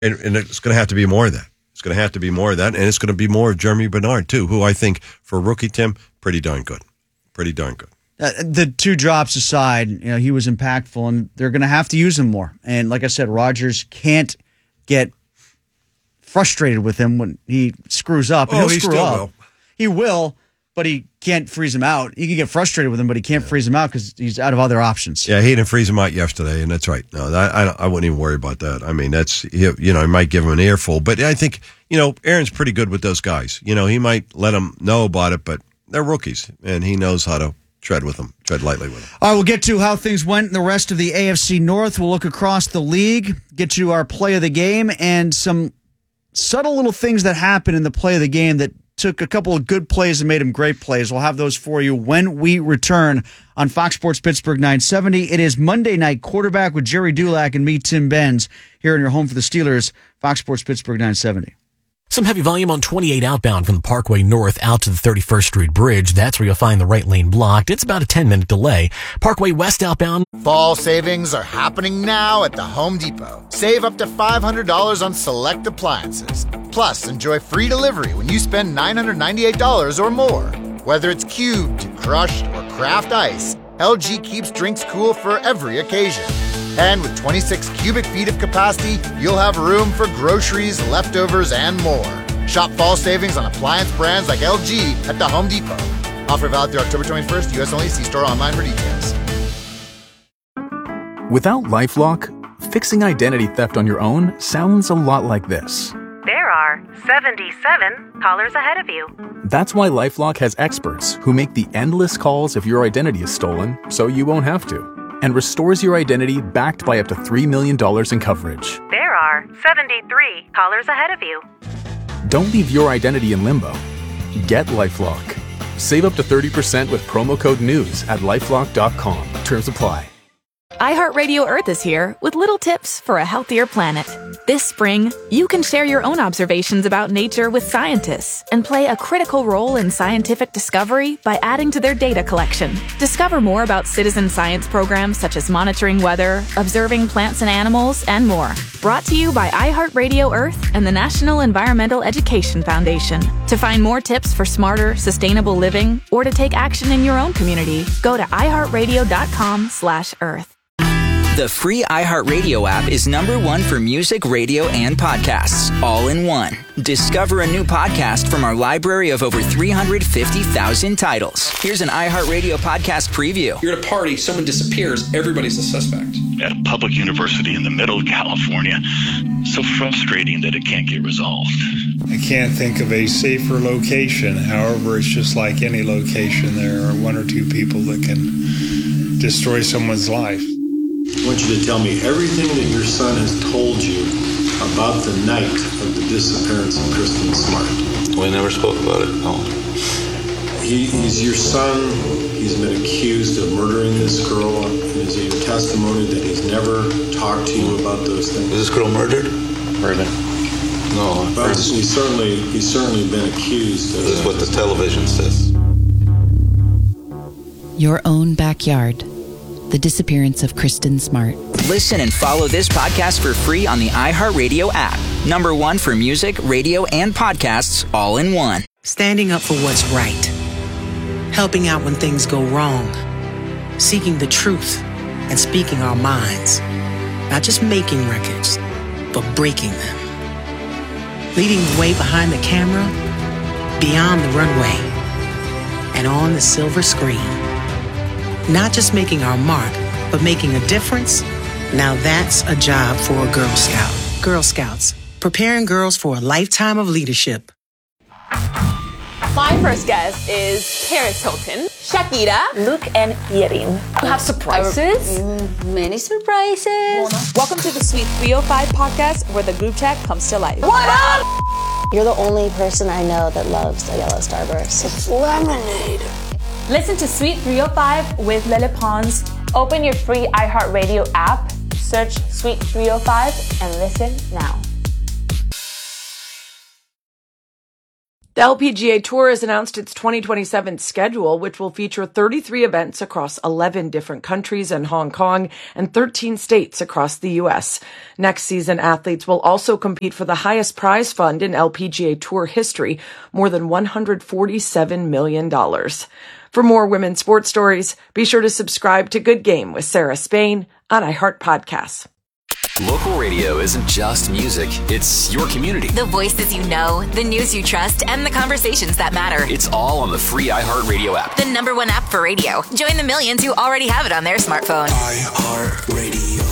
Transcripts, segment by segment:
And it's going to have to be more of that. It's going to have to be more of that, and it's going to be more of Jeremy Bernard, too, who I think, for rookie, Tim, pretty darn good. Pretty darn good. The two drops aside, he was impactful, and they're going to have to use him more. And like I said, Rodgers can't get frustrated with him when he screws up. He still will. He will, but he can't freeze him out. He can get frustrated with him, but he can't freeze him out because he's out of other options. Yeah, he didn't freeze him out yesterday, and that's right. No, I wouldn't even worry about that. I mean, he might give him an earful, but I think, Aaron's pretty good with those guys. He might let them know about it, but they're rookies, and he knows how to tread lightly with them. All right, we'll get to how things went in the rest of the AFC North. We'll look across the league, get to our play of the game, and some subtle little things that happened in the play of the game that took a couple of good plays and made them great plays. We'll have those for you when we return on Fox Sports Pittsburgh 970. It is Monday Night Quarterback with Jerry Dulac and me, Tim Benz, here in your home for the Steelers, Fox Sports Pittsburgh 970. Some heavy volume on 28 outbound from the Parkway North out to the 31st Street Bridge. That's where you'll find the right lane blocked. It's about a 10-minute delay. Parkway West outbound. Fall savings are happening now at the Home Depot. Save up to $500 on select appliances. Plus, enjoy free delivery when you spend $998 or more. Whether it's cubed, crushed, or craft ice, LG keeps drinks cool for every occasion. And with 26 cubic feet of capacity, you'll have room for groceries, leftovers, and more. Shop fall savings on appliance brands like LG at the Home Depot. Offer valid through October 21st, U.S. only. See store online for details. Without LifeLock, fixing identity theft on your own sounds a lot like this. There are 77 callers ahead of you. That's why LifeLock has experts who make the endless calls if your identity is stolen, so you won't have to, and restores your identity backed by up to $3 million in coverage. There are 73 callers ahead of you. Don't leave your identity in limbo. Get LifeLock. Save up to 30% with promo code NEWS at LifeLock.com. Terms apply. iHeartRadio Earth is here with little tips for a healthier planet. This spring, you can share your own observations about nature with scientists and play a critical role in scientific discovery by adding to their data collection. Discover more about citizen science programs such as monitoring weather, observing plants and animals, and more. Brought to you by iHeartRadio Earth and the National Environmental Education Foundation. To find more tips for smarter, sustainable living or to take action in your own community, go to iHeartRadio.com/Earth. The free iHeartRadio app is #1 for music, radio, and podcasts, all in one. Discover a new podcast from our library of over 350,000 titles. Here's an iHeartRadio podcast preview. You're at a party, someone disappears, everybody's a suspect. At a public university in the middle of California, so frustrating that it can't get resolved. I can't think of a safer location. However, it's just like any location. There are one or two people that can destroy someone's life. I want you to tell me everything that your son has told you about the night of the disappearance of Kristen Smart. We never spoke about it, no. He's your son. He's been accused of murdering this girl. Is it your testimony that he's never talked to you about those things? Is this girl murdered? Murdered. No. But he's certainly been accused. This is what the television says. Your own backyard. The disappearance of Kristen Smart. Listen and follow this podcast for free on the iHeartRadio app. #1 for music, radio, and podcasts, all in one. Standing up for what's right. Helping out when things go wrong. Seeking the truth and speaking our minds. Not just making records, but breaking them. Leading the way behind the camera, beyond the runway, and on the silver screen. Not just making our mark, but making a difference? Now that's a job for a Girl Scout. Girl Scouts, preparing girls for a lifetime of leadership. My first guest is Paris Hilton, Shakira, Luke, and Yerin. You have surprises? Many surprises. Welcome to the Sweet 305 podcast, where the group chat comes to life. What up? You're the only person I know that loves a yellow starburst. It's lemonade. Listen to Sweet 305 with Lele Pons. Open your free iHeartRadio app, search Sweet 305, and listen now. The LPGA Tour has announced its 2027 schedule, which will feature 33 events across 11 different countries and Hong Kong and 13 states across the U.S. Next season, athletes will also compete for the highest prize fund in LPGA Tour history, more than $147 million. For more women's sports stories, be sure to subscribe to Good Game with Sarah Spain on iHeart Podcasts. Local radio isn't just music, it's your community. The voices you know, the news you trust, and the conversations that matter. It's all on the free iHeartRadio app. The #1 app for radio. Join the millions who already have it on their smartphone. iHeartRadio.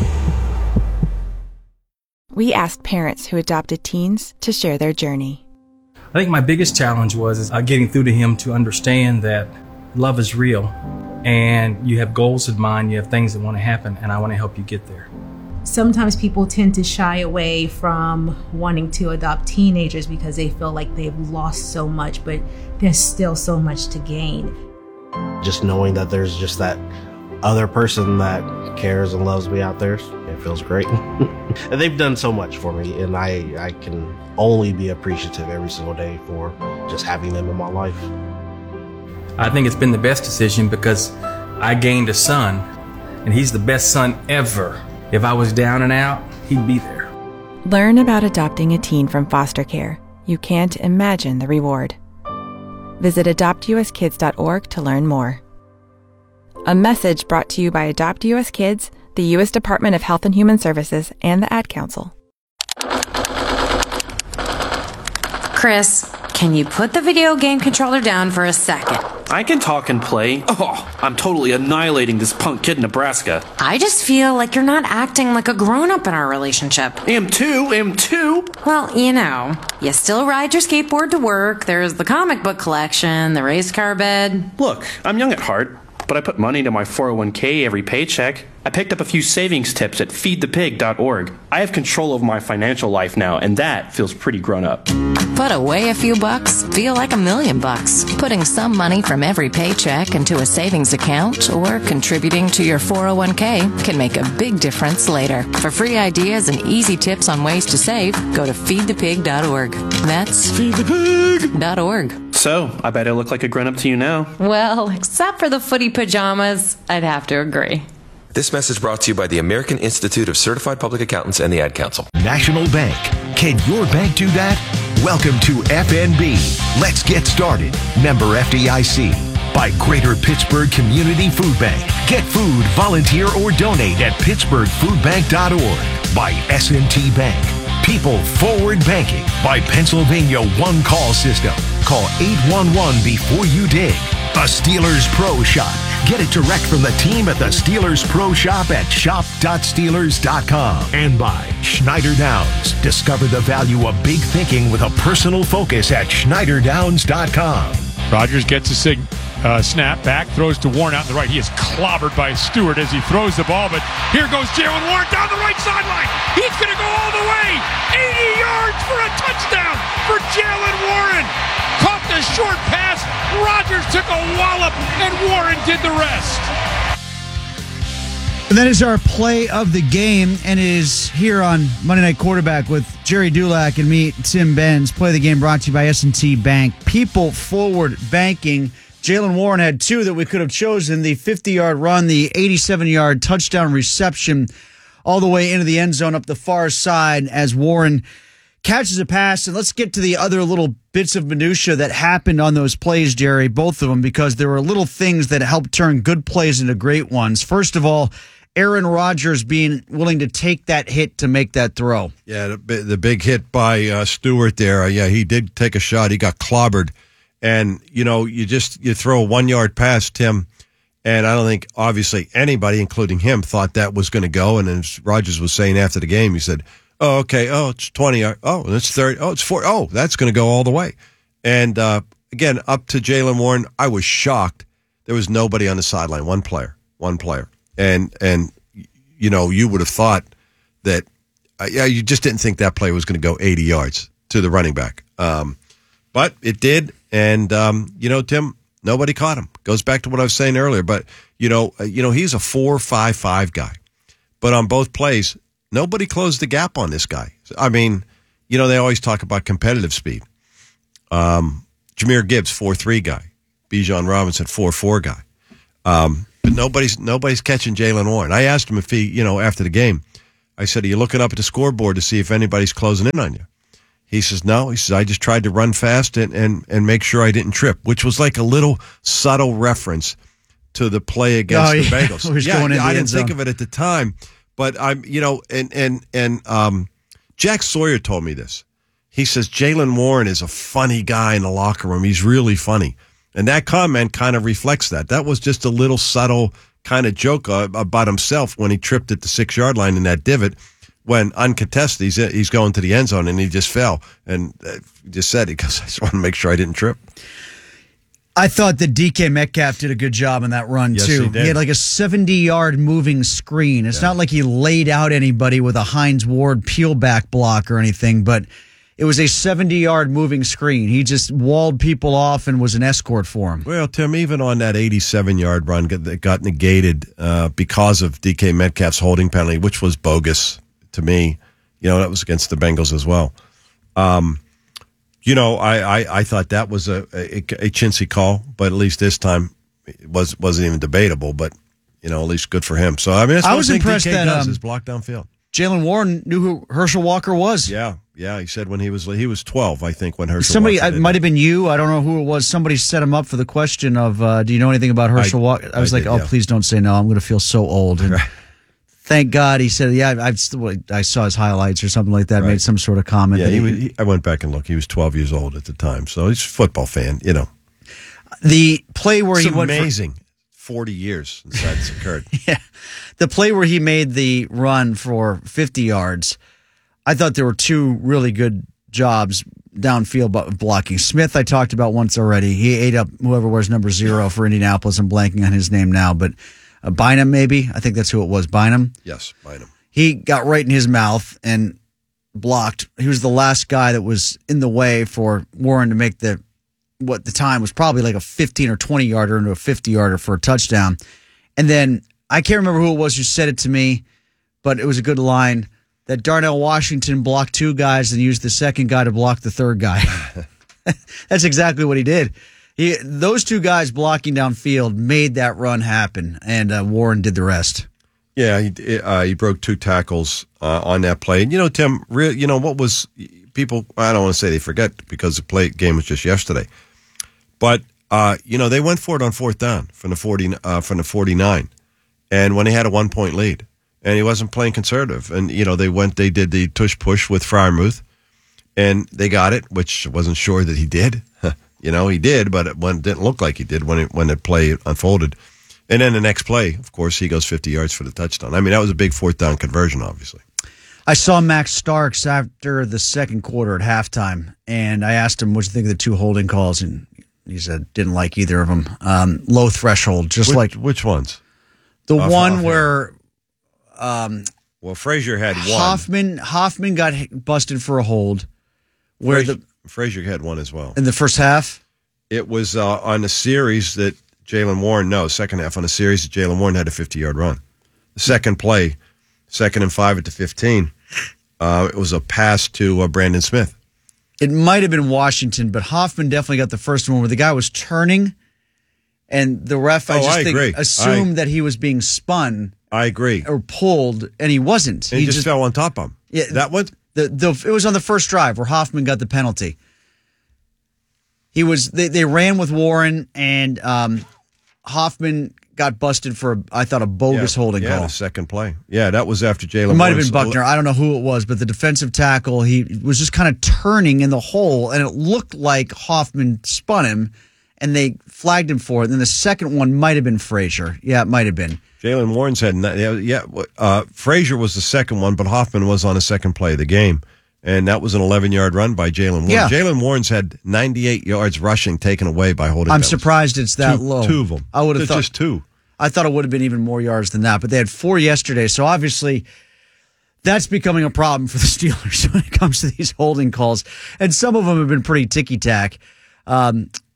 We asked parents who adopted teens to share their journey. I think my biggest challenge was getting through to him to understand that love is real and you have goals in mind, you have things that want to happen, and I want to help you get there. Sometimes people tend to shy away from wanting to adopt teenagers because they feel like they've lost so much, but there's still so much to gain. Just knowing that there's just that other person that cares and loves me out there, it feels great. And they've done so much for me, and I can only be appreciative every single day for just having them in my life. I think it's been the best decision because I gained a son, and he's the best son ever. If I was down and out, he'd be there. Learn about adopting a teen from foster care. You can't imagine the reward. Visit adoptuskids.org to learn more. A message brought to you by Adopt US Kids, the U.S. Department of Health and Human Services, and the Ad Council. Chris, can you put the video game controller down for a second? I can talk and play. Oh, I'm totally annihilating this punk kid in Nebraska. I just feel like you're not acting like a grown-up in our relationship. Am too. Well, you still ride your skateboard to work, there's the comic book collection, the race car bed. Look, I'm young at heart, but I put money into my 401k every paycheck. I picked up a few savings tips at feedthepig.org. I have control over my financial life now, and that feels pretty grown up. Put away a few bucks, feel like $1 million. Putting some money from every paycheck into a savings account or contributing to your 401k can make a big difference later. For free ideas and easy tips on ways to save, go to feedthepig.org. That's feedthepig.org. So, I bet I look like a grown-up to you now. Well, except for the footy pajamas, I'd have to agree. This message brought to you by the American Institute of Certified Public Accountants and the Ad Council. National Bank. Can your bank do that? Welcome to FNB. Let's get started. Member FDIC. By Greater Pittsburgh Community Food Bank. Get food, volunteer, or donate at pittsburghfoodbank.org. By S&T Bank. People Forward Banking. By Pennsylvania One Call System. Call 811 before you dig. A Steelers Pro Shop. Get it direct from the team at the Steelers Pro Shop at shop.steelers.com. And by Schneider Downs. Discover the value of big thinking with a personal focus at schneiderdowns.com. Rodgers gets a snap back, throws to Warren out in the right. He is clobbered by Stewart as he throws the ball, but here goes Jaylen Warren down the right sideline. He's going to go all the way. 80 yards for a touchdown for Jaylen Warren. Caught the short pass. Rodgers took a wallop, and Warren did the rest. And that is our play of the game, and it is here on Monday Night Quarterback with Jerry Dulac and me, Tim Benz. Play of the game brought to you by S&T Bank. People Forward Banking. Jaylen Warren had two that we could have chosen, the 50-yard run, the 87-yard touchdown reception all the way into the end zone up the far side as Warren catches a pass. And let's get to the other little bits of minutia that happened on those plays, Jerry, both of them, because there were little things that helped turn good plays into great ones. First of all, Aaron Rodgers being willing to take that hit to make that throw. Yeah, the big hit by Stewart there. Yeah, he did take a shot. He got clobbered. And, you throw a 1 yard pass, Tim, and I don't think, obviously, anybody, including him, thought that was going to go. And as Rodgers was saying after the game, he said, oh, okay, oh, it's 20. Oh, it's 30. Oh, it's 40. Oh, that's going to go all the way. And, again, up to Jaylen Warren, I was shocked. There was nobody on the sideline, one player. And you would have thought that, you just didn't think that play was going to go 80 yards to the running back. But it did. And, Tim, nobody caught him. Goes back to what I was saying earlier. But, he's a 4.55 guy. But on both plays, nobody closed the gap on this guy. I mean, they always talk about competitive speed. Jahmyr Gibbs, 4-3 guy. Bijan Robinson, 4-4 guy. But nobody's catching Jaylen Warren. I asked him if he, after the game, I said, are you looking up at the scoreboard to see if anybody's closing in on you? He says, no. He says, I just tried to run fast and make sure I didn't trip, which was like a little subtle reference to the play against the Bengals. I didn't think of it at the time, but Jack Sawyer told me this. He says, Jaylen Warren is a funny guy in the locker room. He's really funny. And that comment kind of reflects that. That was just a little subtle kind of joke about himself when he tripped at the 6-yard line in that divot. When uncontested, he's going to the end zone and he just fell. And he just said, because I just want to make sure I didn't trip. I thought that DK Metcalf did a good job on that run, yes, too. He did. He had like a 70-yard moving screen. It's not like he laid out anybody with a Hines Ward peel back block or anything, but it was a 70-yard moving screen. He just walled people off and was an escort for him. Well, Tim, even on that 87-yard run that got negated because of DK Metcalf's holding penalty, which was bogus to me. That was against the Bengals as well. I thought that was a chintzy call, but at least this time it wasn't even debatable. But at least good for him. So that's I was impressed DK that does is block downfield. Jaylen Warren knew who Herschel Walker was. Yeah. He said when he was 12, I think, when Herschel. Somebody, Walker it might have been you. I don't know who it was. Somebody set him up for the question of, do you know anything about Herschel Walker? I was like, please don't say no. I'm going to feel so old. And thank God he said, I saw his highlights or something like that. Made some sort of comment. Yeah, I went back and looked. He was 12 years old at the time, so he's a football fan. The play where he went amazing. 40 years since that's occurred. Yeah, the play where he made the run for 50 yards. I thought there were two really good jobs downfield blocking. Smith, I talked about once already. He ate up whoever wears number 0 for Indianapolis. I'm blanking on his name now, but Bynum, maybe. I think that's who it was. Bynum? Yes, Bynum. He got right in his mouth and blocked. He was the last guy that was in the way for Warren to make what at the time was probably like a 15 or 20 yarder into a 50 yarder for a touchdown. And then I can't remember who it was who said it to me, but it was a good line that Darnell Washington blocked 2 guys and used the second guy to block the third guy. That's exactly what he did. Those 2 guys blocking downfield made that run happen, and Warren did the rest. Yeah, he broke 2 tackles on that play. And, Tim, what was people, I don't want to say they forget because the game was just yesterday. But, they went for it on 4th down from the 49. And when they had a 1-point lead. And he wasn't playing conservative. And, they did the tush push with Freiermuth. And they got it, which I wasn't sure that he did. He did, but it didn't look like he did when the play unfolded. And then the next play, of course, he goes 50 yards for the touchdown. That was a big 4th down conversion, obviously. I saw Max Starks after the second quarter at halftime, and I asked him what you think of the 2 holding calls, and he said didn't like either of them. Low threshold, which ones? The one where... Frazier had one. Hoffman got busted for a hold. Frazier had one as well. In the first half? It was on a series that Jaylen Warren, second half on a series that Jaylen Warren had a 50-yard run. The second play, 2nd and 5 at the 15, it was a pass to Brandon Smith. It might have been Washington, but Hoffman definitely got the first one where the guy was turning, and the ref, assumed that he was being spun. I agree. Or pulled, and he wasn't. And he just fell on top of him. Yeah, that one? It was on the first drive where Hoffman got the penalty. They ran with Warren, and Hoffman got busted for, I thought, a bogus holding call. Yeah, the second play. Yeah, that was after Jaylen Warren. It might have been Buckner. I don't know who it was, but the defensive tackle, he was just kind of turning in the hole, and it looked like Hoffman spun him, and they flagged him for it. And then the second one might have been Frazier. Yeah, it might have been. Jaylen Warren's had, Frazier was the second one, but Hoffman was on the second play of the game. And that was an 11-yard run by Jaylen Warren. Yeah. Jaylen Warren's had 98 yards rushing taken away by holding I'm penalties. surprised it's that low. 2 of them. I would have thought just 2. I thought it would have been even more yards than that, but they had 4 yesterday. So obviously, that's becoming a problem for the Steelers when it comes to these holding calls, and some of them have been pretty ticky-tack. I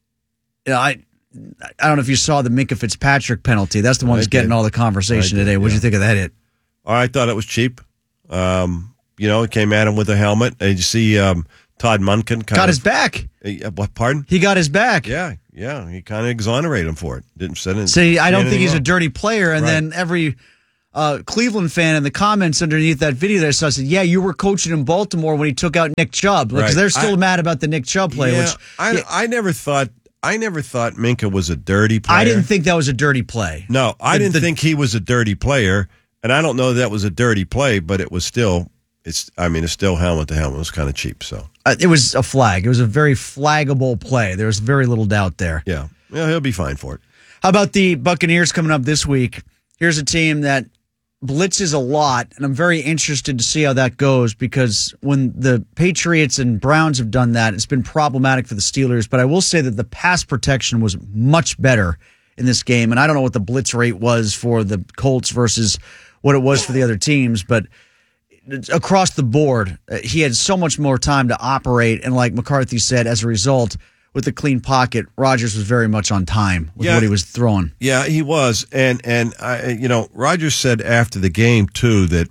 don't know if you saw the Minkah Fitzpatrick penalty. That's the one that's getting all the conversation today. What did you think of that hit? I thought it was cheap. It came at him with a helmet. And you see Todd Monken got his back. What? Pardon? He got his back. Yeah. He kind of exonerated him for it. Didn't say anything. See, I don't think he's wrong. a dirty player. And then every Cleveland fan in the comments underneath that video there said, "Yeah, you were coaching in Baltimore when he took out Nick Chubb." Because they're still mad about the Nick Chubb play. Yeah, which I never thought Minka was a dirty player. I didn't think that was a dirty play. No, I didn't think he was a dirty player, and I don't know that was a dirty play, but it was still. It's still helmet to helmet. It was kind of cheap. So it was a flag. It was a very flaggable play. There was very little doubt there. Yeah, he'll be fine for it. How about the Buccaneers coming up this week? Here's a team that blitzes a lot, and I'm very interested to see how that goes because when the Patriots and Browns have done that, it's been problematic for the Steelers. But I will say that the pass protection was much better in this game, and I don't know what the blitz rate was for the Colts versus what it was for the other teams, but across the board, he had so much more time to operate, and like McCarthy said, as a result, with the clean pocket, Rodgers was very much on time with what he was throwing. Yeah, he was, and Rodgers said after the game too that,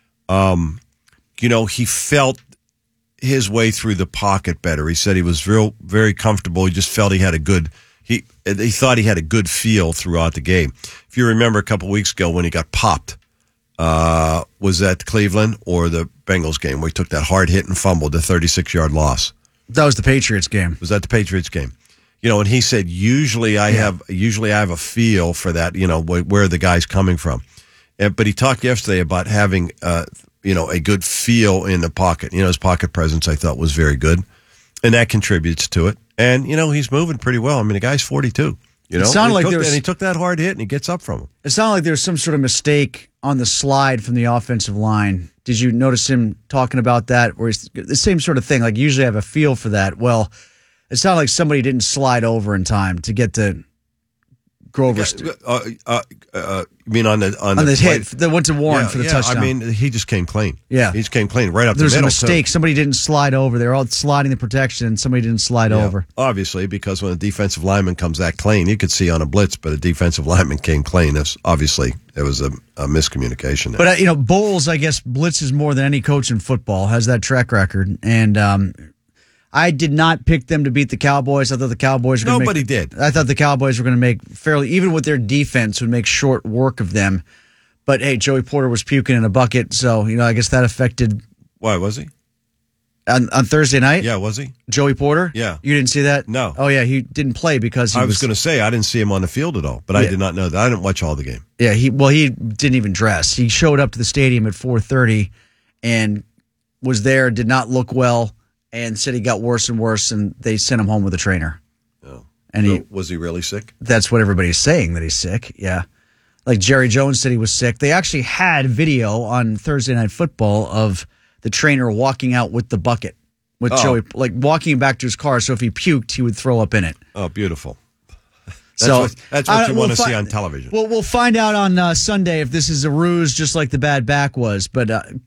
he felt his way through the pocket better. He said he was very comfortable. He just felt he had he thought he had a good feel throughout the game. If you remember a couple weeks ago when he got popped. Was that Cleveland or the Bengals game where he took that hard hit and fumbled the 36-yard loss? That was the Patriots game. Was that the Patriots game? And he said usually I have a feel for that. Where the guy's coming from, but he talked yesterday about having a good feel in the pocket. His pocket presence I thought was very good, and that contributes to it. And he's moving pretty well. I mean, the guy's 42. It sounded like and he took that hard hit and he gets up from him. It sounded like there was some sort of mistake on the slide from the offensive line. Did you notice him talking about that? Where he's the same sort of thing. Like usually I have a feel for that. Well, it sounded like somebody didn't slide over in time to get to Grover. You mean on the hit that went to Warren for the touchdown? I mean, he just came clean. Yeah, he just came clean right up the middle. There was a mistake. Too. Somebody didn't slide over. They were all sliding the protection, and somebody didn't slide over. Obviously, because when a defensive lineman comes that clean, you could see on a blitz, but a defensive lineman came clean. Obviously, there was a miscommunication there. But Bowles, I guess, blitzes more than any coach in football. Has that track record, and I did not pick them to beat the Cowboys. I thought the Cowboys were going to Nobody did. I thought the Cowboys were going to make fairly, even with their defense, would make short work of them. But hey, Joey Porter was puking in a bucket, so I guess that affected. Why was he on Thursday night? Yeah, was he Joey Porter? Yeah, you didn't see that? No. Oh yeah, he didn't play because I was going to say I didn't see him on the field at all, but I did not know that. I didn't watch all the game. Yeah, he didn't even dress. He showed up to the stadium at 4:30 and was there. Did not look well. And said he got worse and worse, and they sent him home with a trainer. Oh, and was he really sick? That's what everybody's saying, that he's sick. Yeah, like Jerry Jones said he was sick. They actually had video on Thursday Night Football of the trainer walking out with the bucket with Joey, like walking back to his car. So if he puked, he would throw up in it. Oh, beautiful. That's what you want to see on television. Well, we'll find out on Sunday if this is a ruse, just like the bad back was. But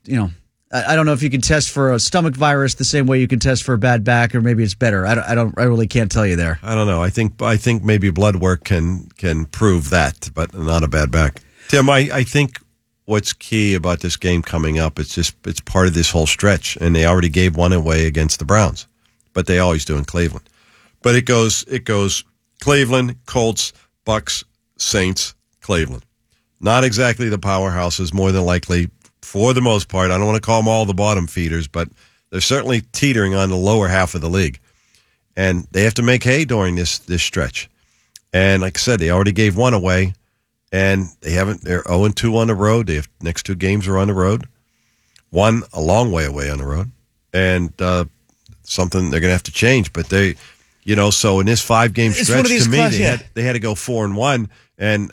I don't know if you can test for a stomach virus the same way you can test for a bad back, or maybe it's better. I really can't tell you there. I don't know. I think maybe blood work can prove that, but not a bad back. Tim, I think what's key about this game coming up, it's part of this whole stretch, and they already gave one away against the Browns, but they always do in Cleveland. But it goes Cleveland, Colts, Bucks, Saints, Cleveland. Not exactly the powerhouses, more than likely. For the most part, I don't want to call them all the bottom feeders, but they're certainly teetering on the lower half of the league. And they have to make hay during this stretch. And like I said, they already gave one away, and they're 0-2 on the road. They have next two games are on the road. One a long way away on the road. And something they're going to have to change. But they, so in this 5-game stretch, to me, they had to go 4-1. And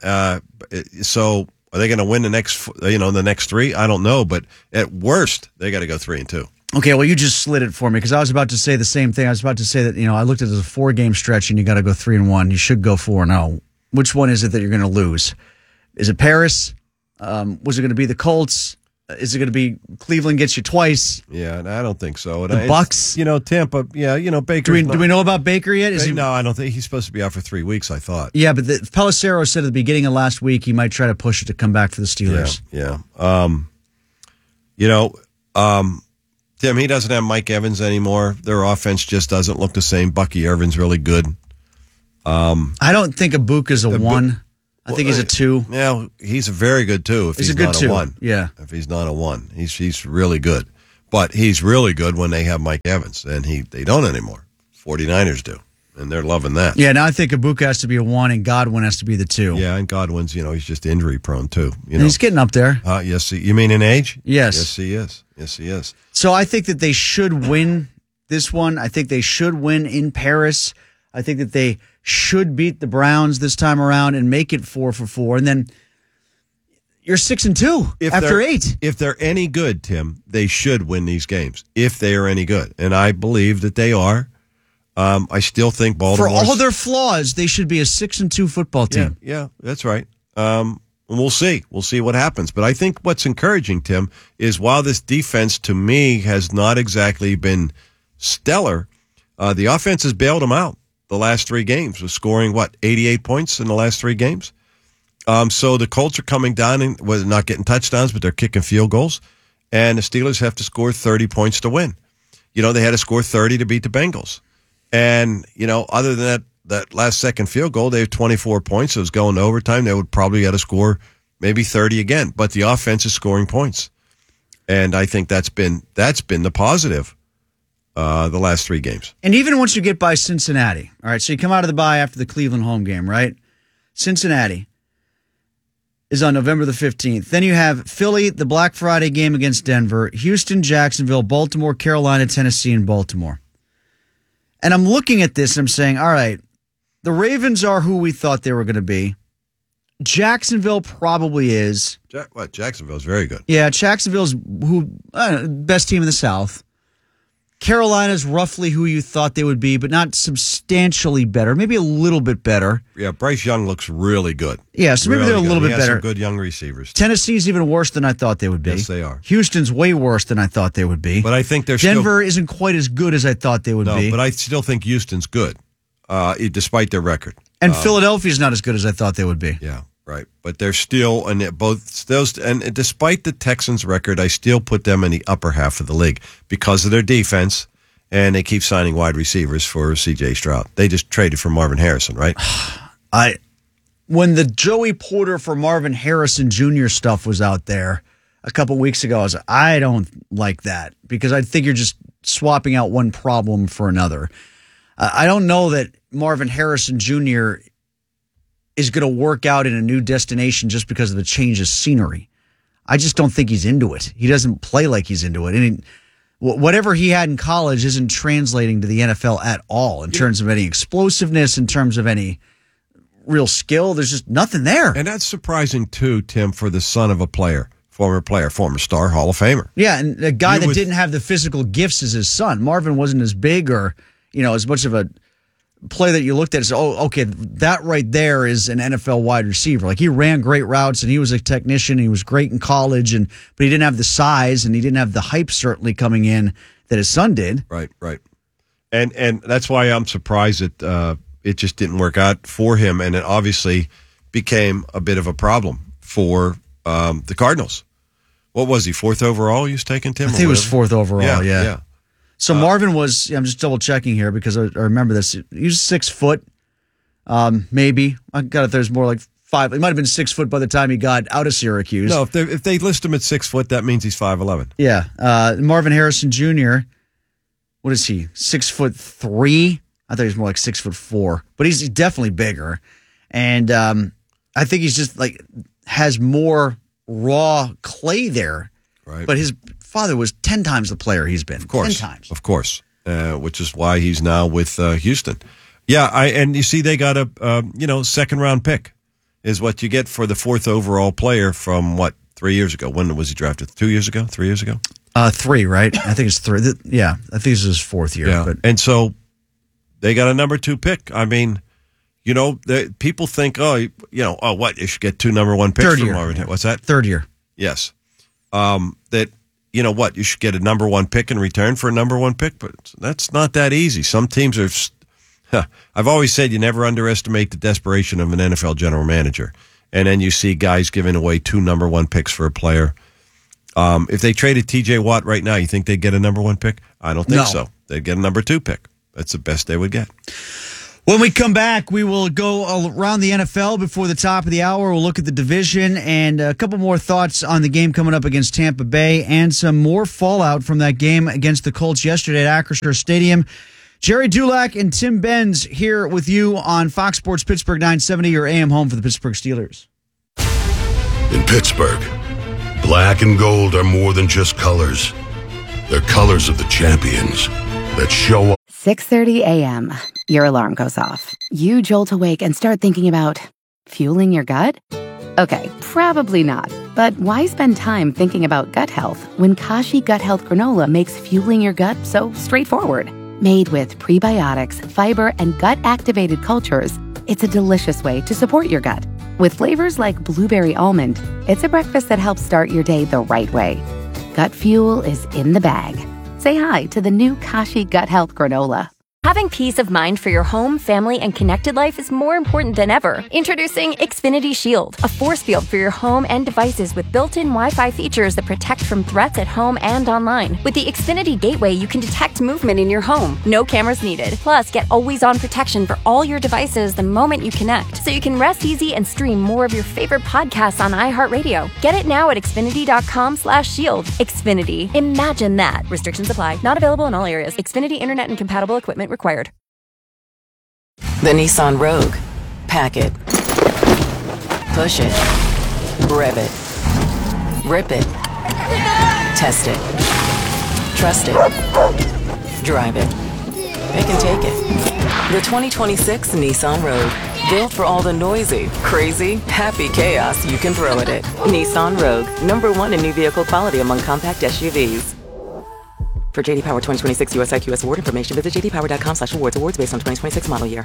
so are they going to win the next 3? I don't know, but at worst, they got to go 3-2. Okay, well, you just slid it for me because I was about to say the same thing. I was about to say that I looked at it as a 4-game stretch, and you got to go 3-1. You should go 4-0. Which one is it that you're going to lose? Is it Paris? Was it going to be the Colts? Is it going to be Cleveland gets you twice? Yeah, I don't think so. The Bucks? Tampa. Yeah, Baker. Do we know about Baker yet? No, I don't think he's supposed to be out for 3 weeks, I thought. Yeah, but Pelissero said at the beginning of last week he might try to push it to come back for the Steelers. Yeah. Tim, he doesn't have Mike Evans anymore. Their offense just doesn't look the same. Bucky Irvin's really good. I don't think Ibuka's a 1. I think he's a 2. Yeah, he's a very good 2 if he's a good not 2. a 1. Yeah. If he's not a 1. He's really good. But he's really good when they have Mike Evans, and they don't anymore. 49ers do, and they're loving that. Yeah, now I think Ibuka has to be a 1 and Godwin has to be the 2. Yeah, and Godwin's, he's just injury prone too. And he's getting up there. Yes, you mean in age? Yes. Yes, he is. Yes, he is. So I think that they should win this one. I think they should win in Paris. I think that they should beat the Browns this time around and make it 4-4. And then you're 6-2 after 8. If they're any good, Tim, they should win these games. If they are any good. And I believe that they are. I still think Baltimore. For all their flaws, they should be a 6-2 football team. Yeah, that's right. We'll see. We'll see what happens. But I think what's encouraging, Tim, is while this defense, to me, has not exactly been stellar, the offense has bailed them out the last 3 games. With scoring, 88 points in the last 3 games? So the Colts are coming down and not getting touchdowns, but they're kicking field goals. And the Steelers have to score 30 points to win. They had to score 30 to beat the Bengals. And, other than that last second field goal, they had 24 points. It was going to overtime. They would probably have to score maybe 30 again. But the offense is scoring points. And I think that's been the positive the last 3 games. And even once you get by Cincinnati, all right, so you come out of the bye after the Cleveland home game, right? Cincinnati is on November the 15th. Then you have Philly, the Black Friday game against Denver, Houston, Jacksonville, Baltimore, Carolina, Tennessee, and Baltimore. And I'm looking at this and I'm saying, all right, the Ravens are who we thought they were going to be. Jacksonville probably is. Jacksonville's very good. Yeah, Jacksonville's best team in the South. Carolina's roughly who you thought they would be, but not substantially better. Maybe a little bit better. Yeah, Bryce Young looks really good. Yeah, so maybe really they're a little bit better. Some good young receivers. Tennessee's even worse than I thought they would be. Yes, they are. Houston's way worse than I thought they would be. But I think they're Denver isn't quite as good as I thought they would be. No, but I still think Houston's good, despite their record. And Philadelphia's not as good as I thought they would be. Yeah, right. But they're still, and both those, and despite the Texans' record, I still put them in the upper half of the league because of their defense. And they keep signing wide receivers for C.J. Stroud. They just traded for Marvin Harrison, right? When the Joey Porter for Marvin Harrison Jr. stuff was out there a couple weeks ago, I was like, I don't like that because I think you're just swapping out one problem for another. I don't know that Marvin Harrison Jr. is going to work out in a new destination just because of the change of scenery. I just don't think he's into it. He doesn't play like he's into it. And whatever he had in college isn't translating to the NFL at all in terms of any explosiveness, in terms of any real skill. There's just nothing there. And that's surprising, too, Tim, for the son of a former star, Hall of Famer. Yeah, and a guy that didn't have the physical gifts as his son. Marvin wasn't as big or, as much of a play that you looked at and said, oh, okay, that right there is an NFL wide receiver. Like, he ran great routes and he was a technician. He was great in college, but he didn't have the size and he didn't have the hype certainly coming in that his son did. Right. And that's why I'm surprised that it just didn't work out for him, and it obviously became a bit of a problem for the Cardinals. What was he, 4th overall he was taking, Tim? I think it was 4th overall, yeah. So Marvin was, I'm just double checking here because I remember this. He was 6 foot, maybe. I got it. There's more like 5. He might have been 6 foot by the time he got out of Syracuse. No, if they list him at 6 foot, that means he's 5'11". Yeah. Marvin Harrison Jr., what is he? 6'3"? I thought he was more like 6'4", but he's definitely bigger. And I think he's just has more raw clay there. Right. But his father was 10 times the player he's been. Of course. 10 times. Of course. Which is why he's now with Houston. Yeah, and you see they got a second round pick is what you get for the 4th overall player from 3 years ago. When was he drafted? 2 years ago? 3 years ago? 3, right? I think it's 3. Yeah, I think this is his 4th year. Yeah. But. And so they got a number 2 pick. I mean, people think, what? You should get 2 number 1 picks from Marvin. What's that? 3rd year. Yes. That, you should get a number 1 pick in return for a number 1 pick, but that's not that easy. Some teams are, I've always said you never underestimate the desperation of an NFL general manager. And then you see guys giving away 2 number 1 picks for a player. If they traded T.J. Watt right now, you think they'd get a number 1 pick? I don't think so. They'd get a number 2 pick. That's the best they would get. When we come back, we will go around the NFL before the top of the hour. We'll look at the division and a couple more thoughts on the game coming up against Tampa Bay and some more fallout from that game against the Colts yesterday at Acrisure Stadium. Jerry Dulac and Tim Benz here with you on Fox Sports Pittsburgh 970, your AM home for the Pittsburgh Steelers. In Pittsburgh, black and gold are more than just colors. They're colors of the champions that show up. 6:30 a.m. Your alarm goes off. You jolt awake and start thinking about fueling your gut? Okay, probably not. But why spend time thinking about gut health when Kashi Gut Health Granola makes fueling your gut so straightforward? Made with prebiotics, fiber, and gut-activated cultures, it's a delicious way to support your gut. With flavors like blueberry almond, it's a breakfast that helps start your day the right way. Gut fuel is in the bag. Say hi to the new Kashi Gut Health Granola. Having peace of mind for your home, family, and connected life is more important than ever. Introducing Xfinity Shield, a force field for your home and devices with built-in Wi-Fi features that protect from threats at home and online. With the Xfinity Gateway, you can detect movement in your home. No cameras needed. Plus, get always-on protection for all your devices the moment you connect, so you can rest easy and stream more of your favorite podcasts on iHeartRadio. Get it now at Xfinity.com/shield. Xfinity. Imagine that. Restrictions apply. Not available in all areas. Xfinity Internet and compatible equipment required. The Nissan Rogue. Pack it. Push it. Rev it. Rip it. Test it. Trust it. Drive it. It can take it. The 2026 Nissan Rogue. Built for all the noisy, crazy, happy chaos you can throw at it. Nissan Rogue. #1 in new vehicle quality among compact SUVs. For J.D. Power 2026 US IQS award information, visit jdpower.com/awards. Awards based on 2026 model year.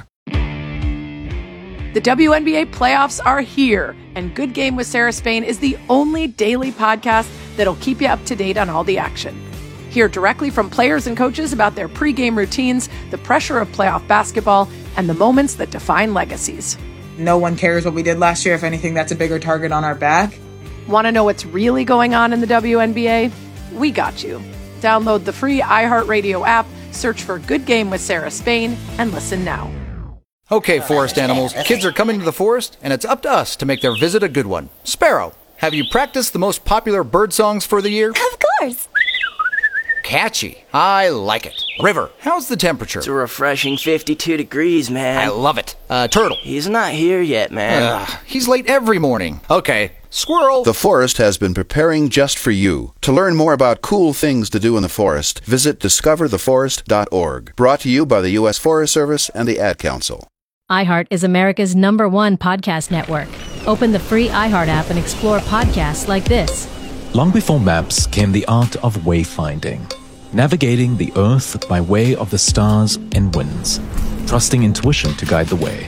The WNBA playoffs are here, and Good Game with Sarah Spain is the only daily podcast that'll keep you up to date on all the action. Hear directly from players and coaches about their pregame routines, the pressure of playoff basketball, and the moments that define legacies. No one cares what we did last year. If anything, that's a bigger target on our back. Want to know what's really going on in the WNBA? We got you. Download the free iHeartRadio app, search for Good Game with Sarah Spain, and listen now. Okay, forest animals, kids are coming to the forest, and it's up to us to make their visit a good one. Sparrow, have you practiced the most popular bird songs for the year? Of course. Catchy. I like it. River, how's the temperature? It's a refreshing 52 degrees, man. I love it. Turtle. He's not here yet, man. He's late every morning. Okay. Squirrel. The forest has been preparing just for you. To learn more about cool things to do in the forest, visit discovertheforest.org. Brought to you by the U.S. Forest Service and the Ad Council. iHeart is America's #1 podcast network. Open the free iHeart app and explore podcasts like this. Long before maps came the art of wayfinding, navigating the earth by way of the stars and winds, trusting intuition to guide the way.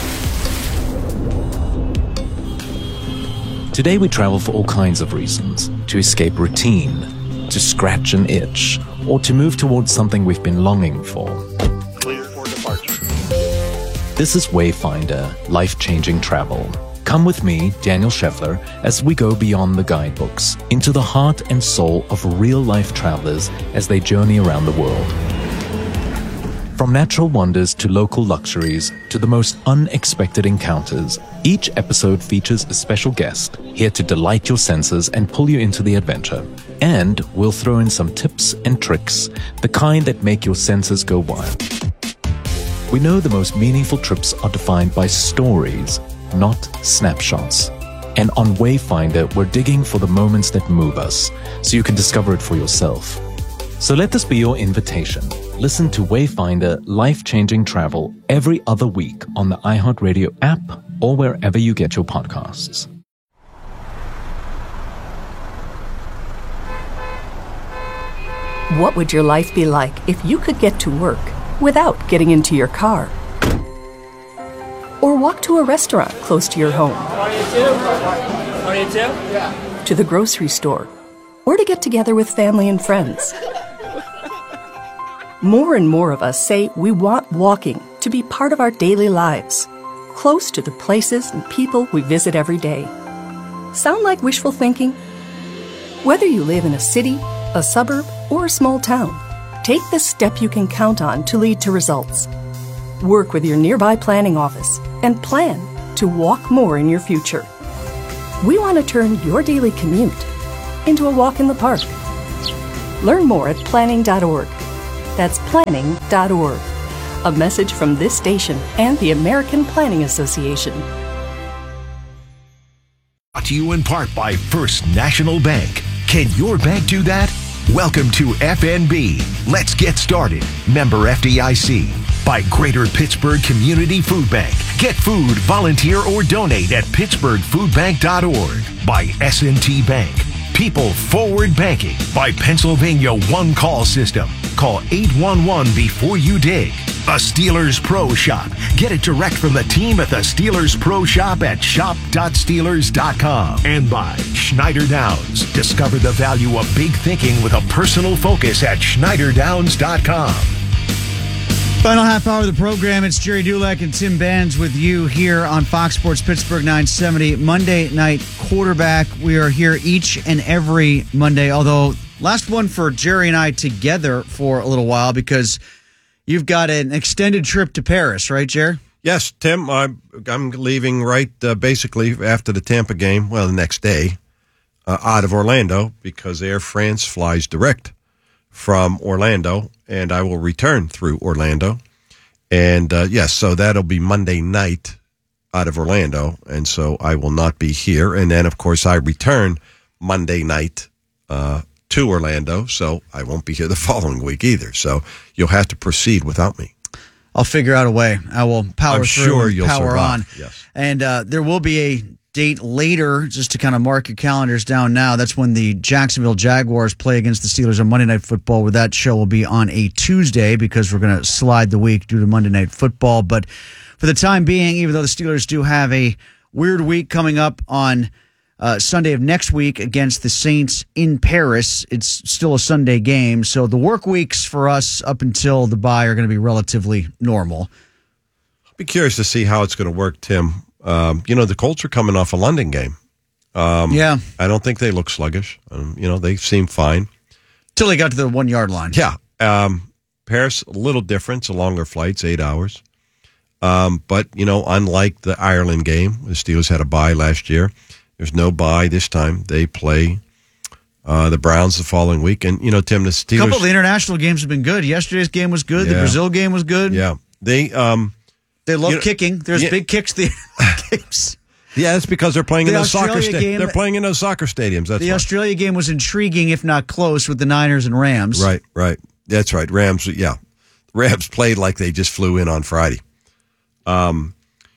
Today we travel for all kinds of reasons: to escape routine, to scratch an itch, or to move towards something we've been longing for. Clear for departure. This is Wayfinder, life-changing travel. Come with me, Daniel Scheffler, as we go beyond the guidebooks, into the heart and soul of real-life travelers as they journey around the world. From natural wonders to local luxuries to the most unexpected encounters, each episode features a special guest here to delight your senses and pull you into the adventure. And we'll throw in some tips and tricks, the kind that make your senses go wild. We know the most meaningful trips are defined by stories, not snapshots. And on Wayfinder, we're digging for the moments that move us, so you can discover it for yourself. So let this be your invitation. Listen to Wayfinder Life-Changing Travel every other week on the iHeartRadio app or wherever you get your podcasts. What would your life be like if you could get to work without getting into your car? Or walk to a restaurant close to your home? To the grocery store? Or to get together with family and friends? More and more of us say we want walking to be part of our daily lives, close to the places and people we visit every day. Sound like wishful thinking? Whether you live in a city, a suburb, or a small town, take the step you can count on to lead to results. Work with your nearby planning office and plan to walk more in your future. We want to turn your daily commute into a walk in the park. Learn more at planning.org. That's planning.org. A message from this station and the American Planning Association. Brought to you in part by First National Bank. Can your bank do that? Welcome to FNB. Let's get started. Member FDIC. By Greater Pittsburgh Community Food Bank. Get food, volunteer, or donate at pittsburghfoodbank.org. By S&T Bank. People Forward Banking. By Pennsylvania One Call System. Call 811 before you dig. A Steelers Pro Shop. Get it direct from the team at the Steelers Pro Shop at shop.steelers.com. And by Schneider Downs. Discover the value of big thinking with a personal focus at schneiderdowns.com. Final half hour of the program. It's Jerry Dulac and Tim Benz with you here on Fox Sports Pittsburgh 970 Monday Night Quarterback. We are here each and every Monday, although last one for Jerry and I together for a little while because you've got an extended trip to Paris, right, Jerry? Yes, Tim. I'm leaving right basically after the Tampa game, well, the next day, out of Orlando because Air France flies direct from Orlando, and I will return through Orlando. And, yes, so that'll be Monday night out of Orlando, and so I will not be here. And then, of course, I return Monday night to Orlando, so I won't be here the following week either. So you'll have to proceed without me. I'll figure out a way. I will power through sure and you'll power survive. on. Yes. And there will be a date later, just to kind of mark your calendars down now. That's when the Jacksonville Jaguars play against the Steelers on Monday Night Football, where that show will be on a Tuesday because we're going to slide the week due to Monday Night Football. But for the time being, even though the Steelers do have a weird week coming up on Sunday of next week against the Saints in Paris, it's still a Sunday game. So the work weeks for us up until the bye are going to be relatively normal. I'll be curious to see how it's going to work, Tim. The Colts are coming off a London game. Yeah. I don't think they look sluggish. They seem fine. Till they got to the 1 yard line. Yeah. Paris, a little different. It's a longer flight. It's 8 hours. But, unlike the Ireland game, the Steelers had a bye last year. There's no bye this time. They play the Browns the following week. And, Tim, the Steelers... A couple of the international games have been good. Yesterday's game was good. Yeah. The Brazil game was good. Yeah. They love kicking. There's big kicks the games. Yeah, that's because they're playing in those soccer game, They're playing in those soccer stadiums. That's the why. Australia game was intriguing, if not close, with the Niners and Rams. Right. That's right. Rams, yeah. Rams played like they just flew in on Friday. Tim,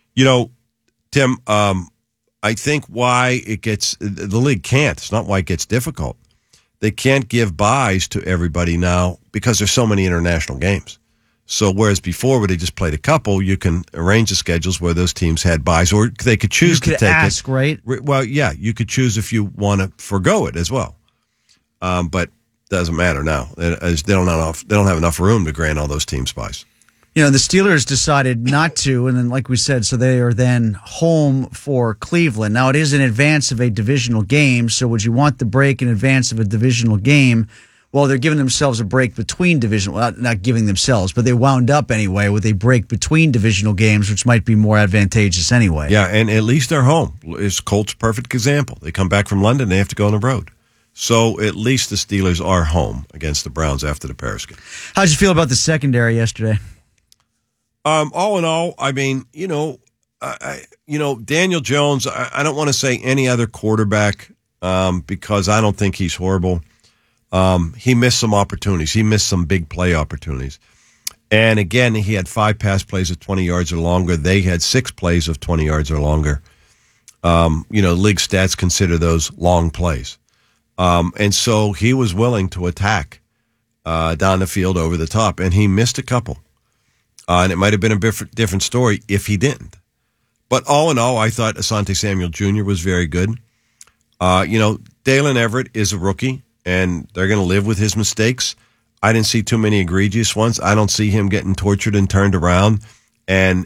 I think why it gets, the league can't. It's not why it gets difficult. They can't give buys to everybody now because there's so many international games. So whereas before, where they just played a couple, you can arrange the schedules where those teams had buys, or they could choose to take ask, it. Right? Well, yeah, you could choose if you want to forgo it as well. But it doesn't matter now. They don't have enough room to grant all those teams buys. The Steelers decided not to, and then, like we said, so they are then home for Cleveland. Now, it is in advance of a divisional game, so would you want the break in advance of a divisional game? Well, they're giving themselves a break between divisional, well, not giving themselves, but they wound up anyway with a break between divisional games, which might be more advantageous anyway. Yeah, and at least they're home. Is Colts' perfect example. They come back from London, they have to go on the road. So at least the Steelers are home against the Browns after the Paris game. How'd you feel about the secondary yesterday? All in all, I mean, Daniel Jones, I don't want to say any other quarterback because I don't think he's horrible. He missed some opportunities. He missed some big play opportunities. And again, he had 5 pass plays of 20 yards or longer. They had 6 plays of 20 yards or longer. League stats consider those long plays. And so he was willing to attack down the field over the top, and he missed a couple. And it might have been a different story if he didn't. But all in all, I thought Asante Samuel Jr. was very good. Dalen Everett is a rookie, and they're going to live with his mistakes. I didn't see too many egregious ones. I don't see him getting tortured and turned around and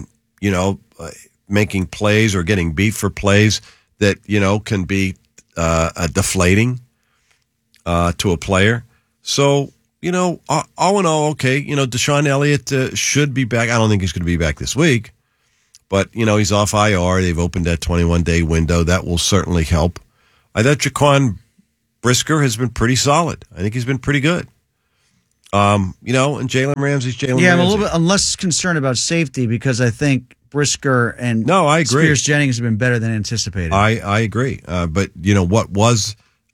making plays or getting beat for plays that, can be deflating. to a player. So, all in all, okay, Deshaun Elliott should be back. I don't think he's going to be back this week, but, he's off IR. They've opened that 21-day window. That will certainly help. I thought Jaquan Brisker has been pretty solid. I think he's been pretty good. And Jalen Ramsey's Jalen Ramsey. Yeah, I'm less concerned about safety because I think Brisker and I agree. Spears Jennings have been better than anticipated. I agree. But, what was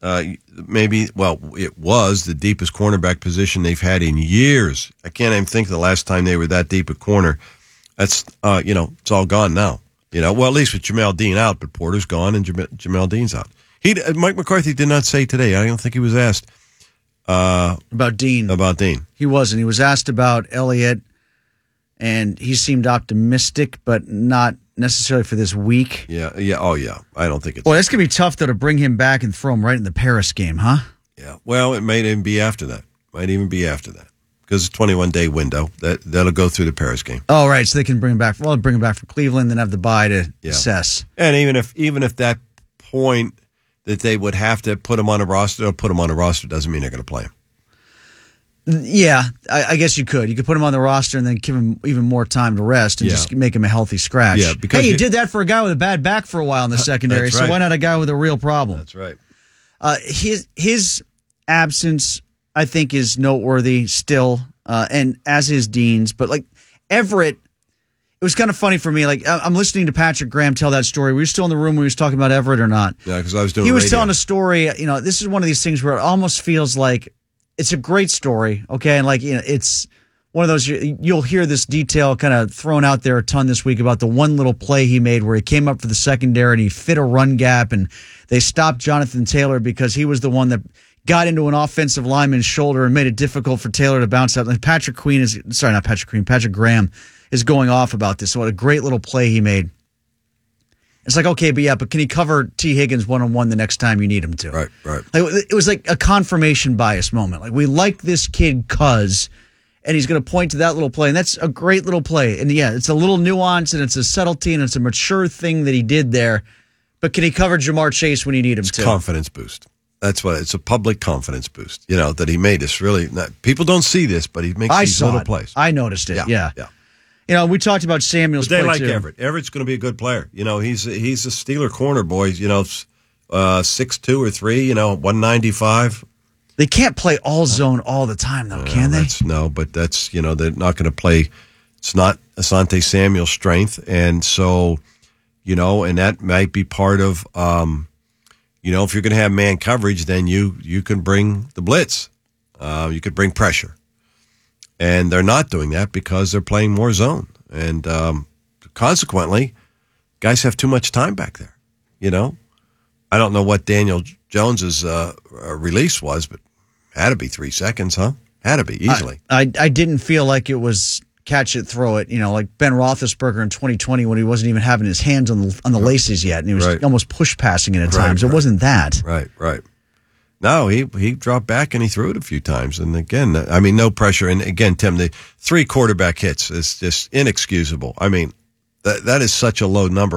it was the deepest cornerback position they've had in years. I can't even think of the last time they were that deep at corner. That's, it's all gone now. Well, at least with Jamel Dean out, but Porter's gone and Jamel Dean's out. Mike McCarthy did not say today. I don't think he was asked. About Dean. He wasn't. He was asked about Elliott, and he seemed optimistic, but not necessarily for this week. Yeah. Oh, yeah. I don't think it's... Well, it's going to be tough, though, to bring him back and throw him right in the Paris game, huh? Yeah. Well, it might even be after that. Because it's a 21-day window. That'll go through the Paris game. Oh, right. So they can bring him back. Well, bring him back from Cleveland, then have the bye to assess. And even if that point that they would have to put him on a roster, doesn't mean they're going to play him. Yeah, I guess you could. You could put him on the roster and then give him even more time to rest and just make him a healthy scratch. Yeah, because you did that for a guy with a bad back for a while in the secondary, so why not a guy with a real problem? That's right. His absence, I think, is noteworthy still, and as is Dean's. But, Everett, it was kind of funny for me. I'm listening to Patrick Graham tell that story. Were you still in the room when he was talking about Everett or not? Yeah, because I was doing He was radio. telling a story. This is one of these things where it almost feels like it's a great story, okay? And, it's one of those, you'll hear this detail kind of thrown out there a ton this week about the one little play he made where he came up for the secondary and he fit a run gap, and they stopped Jonathan Taylor because he was the one that got into an offensive lineman's shoulder and made it difficult for Taylor to bounce out. And Patrick Graham is going off about this. So what a great little play he made. It's okay, but can he cover T. Higgins one-on-one the next time you need him to? Right. It was like a confirmation bias moment. We like this kid and he's going to point to that little play, and that's a great little play. And yeah, it's a little nuance, and it's a subtlety, and it's a mature thing that he did there. But can he cover Jamar Chase when you need him to? Confidence boost. That's what it's a public confidence boost. That he made this really. People don't see this, but he makes these little plays. I noticed it. Yeah. We talked about Samuel's play too. They like Everett. Everett's going to be a good player. He's a Steeler corner, boy. 6'2" or 3. 195. They can't play all zone all the time, though, can they? No, but that's they're not going to play. It's not Asante Samuel's strength, and so and that might be part of. If you're going to have man coverage, then you can bring the blitz. You could bring pressure. And they're not doing that because they're playing more zone. And consequently, guys have too much time back there. I don't know what Daniel Jones's release was, but had to be 3 seconds, huh? Had to be, easily. I didn't feel like it was catch it, throw it, like Ben Roethlisberger in 2020 when he wasn't even having his hands on the laces yet, and he was almost push passing it at times. It wasn't that. Right. No, he dropped back and he threw it a few times. And again, no pressure. And again, Tim, the 3 quarterback hits is just inexcusable. That is such a low number.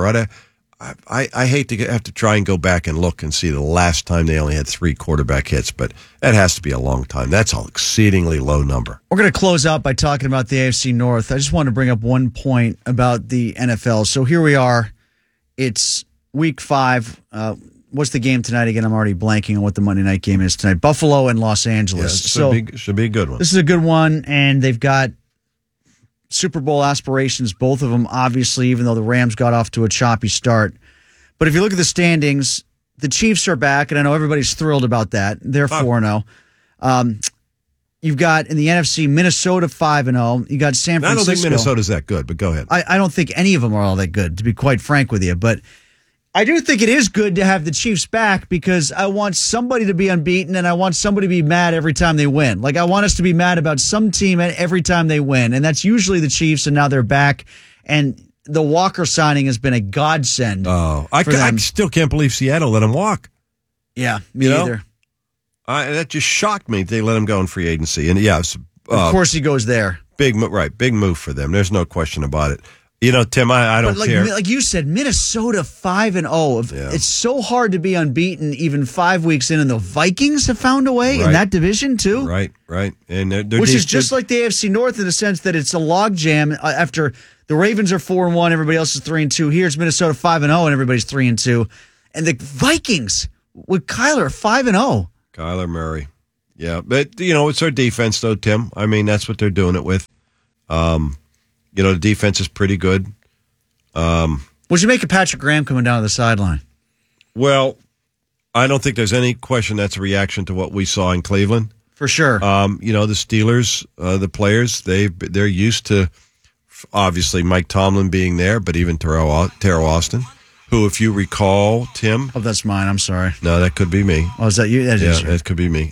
I hate to have to try and go back and look and see the last time they only had 3 quarterback hits, but that has to be a long time. That's an exceedingly low number. We're going to close out by talking about the AFC North. I just want to bring up one point about the NFL. So here we are. It's week 5. What's the game tonight again? I'm already blanking on what the Monday night game is tonight. Buffalo and Los Angeles. Should be a good one. This is a good one, and they've got Super Bowl aspirations, both of them, obviously, even though the Rams got off to a choppy start. But if you look at the standings, the Chiefs are back, and I know everybody's thrilled about that. They're 4-0. You've got in the NFC Minnesota 5-0. You got San Francisco. I don't think Minnesota's that good, but go ahead. I don't think any of them are all that good, to be quite frank with you. But I do think it is good to have the Chiefs back because I want somebody to be unbeaten and I want somebody to be mad every time they win. I want us to be mad about some team every time they win, and that's usually the Chiefs, and now they're back. And the Walker signing has been a godsend. Oh, I still can't believe Seattle let him walk. Yeah, me either. That just shocked me. They let him go in free agency, and of course he goes there. Big move for them. There's no question about it. You know, Tim, I don't care. Like you said, Minnesota 5-0. Yeah. It's so hard to be unbeaten even 5 weeks in, and the Vikings have found a way in that division too. Right. And they're which is just like the AFC North in the sense that it's a logjam. After the Ravens are 4-1, everybody else is 3-2. Here's Minnesota 5-0, and everybody's 3-2. And the Vikings with Kyler 5-0. Kyler Murray. Yeah, but, you know, it's our defense, though, Tim. I mean, that's what they're doing it with. You know, the defense is pretty good. What'd you make of Patrick Graham coming down to the sideline? Well, I don't think there's any question that's a reaction to what we saw in Cleveland. For sure. You know, the Steelers, the players, they're used to, obviously, Mike Tomlin being there, but even Terrell Austin, who, if you recall, Tim. Oh, that's mine. I'm sorry. No, that could be me. Oh, is that you? That is you. It could be me.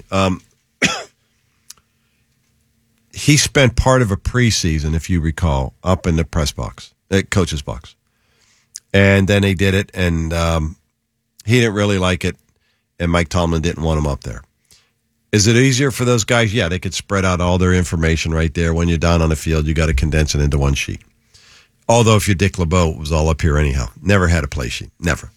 He spent part of a preseason, if you recall, up in the press box, coach's box. And then they did it, and he didn't really like it, and Mike Tomlin didn't want him up there. Is it easier for those guys? Yeah, they could spread out all their information right there. When you're down on the field, you got to condense it into one sheet. Although if you're Dick LeBeau, it was all up here anyhow. Never had a play sheet. Never.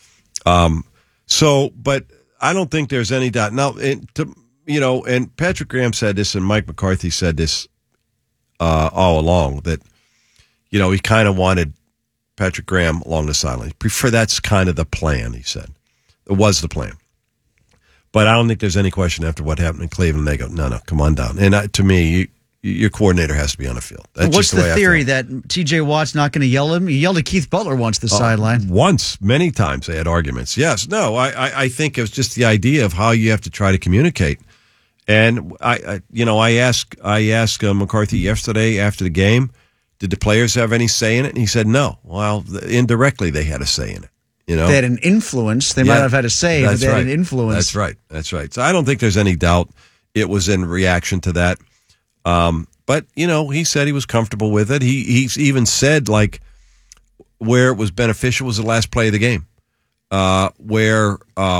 But I don't think there's any doubt. Now, you know, and Patrick Graham said this, and Mike McCarthy said this all along, that, you know, he kind of wanted Patrick Graham along the sideline. That's kind of the plan, he said. It was the plan. But I don't think there's any question after what happened in Cleveland. They go, no, come on down. And to me, your coordinator has to be on the field. That's what's just the way theory that T.J. Watt's not going to yell at him? He yelled at Keith Butler once the sideline. Once, many times they had arguments. Yes, no, I think it was just the idea of how you have to try to communicate. And I asked McCarthy yesterday after the game, did the players have any say in it? And he said no. Well, indirectly they had a say in it. You know, they had an influence. They might have had a say, but they had an influence. That's right. So I don't think there's any doubt it was in reaction to that. But, you know, he said he was comfortable with it. He's even said, like, where it was beneficial was the last play of the game, where,